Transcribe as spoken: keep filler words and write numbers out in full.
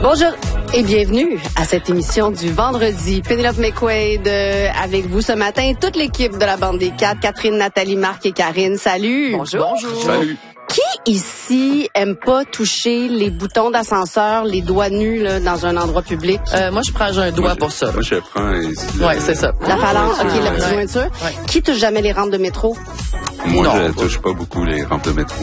Bonjour et bienvenue à cette émission du vendredi. Pénélope McQuaid euh, avec vous ce matin. Toute l'équipe de la Bande des Quatre, Catherine, Nathalie, Marc et Karine. Salut. Bonjour. Bonjour. Salut. Qui ici aime pas toucher les boutons d'ascenseur, les doigts nus là, dans un endroit public? Euh, moi, je prends un doigt moi, pour ça. Moi, je prends ici. Ouais, c'est ça. La phalange, ok, la petite Ouais. jointure. Ouais. Qui touche jamais les rampes de métro? Moi, Non. je touche pas beaucoup les rampes de métro.